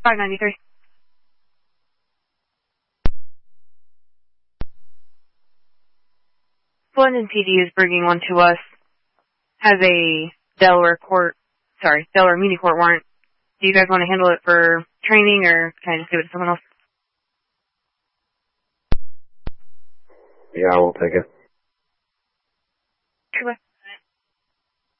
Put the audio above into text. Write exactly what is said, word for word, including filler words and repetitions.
five ninety-three. London P D is bringing one to us. Has a Delaware court, sorry, Delaware Muni Court warrant. Do you guys want to handle it for training, or can I just give it to someone else? Yeah, I will take it.